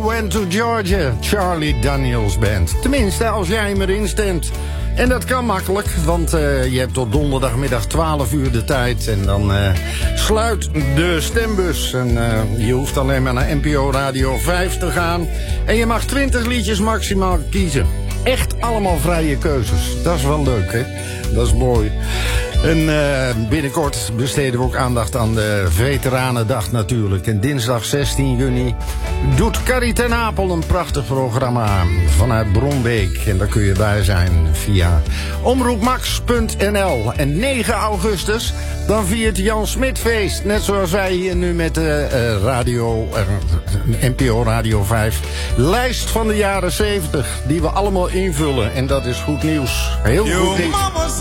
Went to Georgia, Charlie Daniels Band. Tenminste, als jij hem erin stemt. En dat kan makkelijk, want je hebt tot donderdagmiddag 12 uur de tijd. En dan sluit de stembus. En je hoeft alleen maar naar NPO Radio 5 te gaan. En je mag 20 liedjes maximaal kiezen. Echt allemaal vrije keuzes. Dat is wel leuk, hè? Dat is mooi. En binnenkort besteden we ook aandacht aan de Veteranendag natuurlijk. En dinsdag 16 juni doet Carrie ten Apel een prachtig programma vanuit Bronbeek. En daar kun je bij zijn via omroepmax.nl. En 9 augustus, dan viert Jan Smitfeest. Net zoals wij hier nu met NPO Radio 5. Lijst van de jaren 70, die we allemaal invullen. En dat is goed nieuws. Heel goed nieuws.